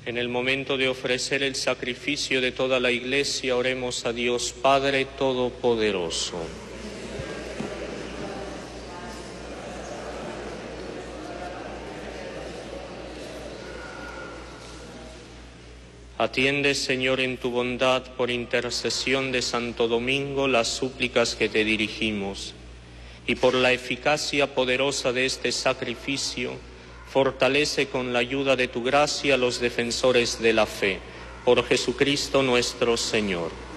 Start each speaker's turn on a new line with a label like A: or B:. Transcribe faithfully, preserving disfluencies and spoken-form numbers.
A: En el momento de ofrecer el sacrificio de toda la Iglesia, oremos a Dios Padre Todopoderoso. Atiende, Señor, en tu bondad, por intercesión de Santo Domingo, las súplicas que te dirigimos, y por la eficacia poderosa de este sacrificio, fortalece con la ayuda de tu gracia a los defensores de la fe. Por Jesucristo nuestro Señor.